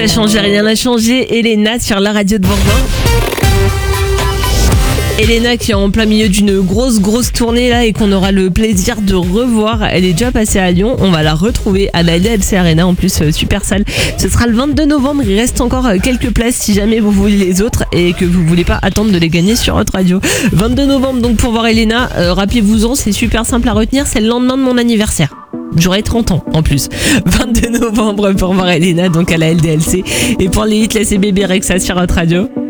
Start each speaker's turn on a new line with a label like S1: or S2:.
S1: a changé, rien n'a changé. Elena sur la radio de Bourgoin. Elena qui est en plein milieu d'une grosse tournée là et qu'on aura le plaisir de revoir. Elle est déjà passée à Lyon. On va la retrouver à la LDLC Arena, en plus super salle. Ce sera le 22 novembre. Il reste encore quelques places si jamais vous voulez les autres et que vous voulez pas attendre de les gagner sur votre radio. 22 novembre donc pour voir Elena. Rappelez-vous-en, c'est super simple à retenir. C'est le lendemain de mon anniversaire. J'aurai 30 ans en plus. 22 novembre pour voir Elena donc à la LDLC. Et pour les hits, là c'est Bébé Rexha sur votre radio.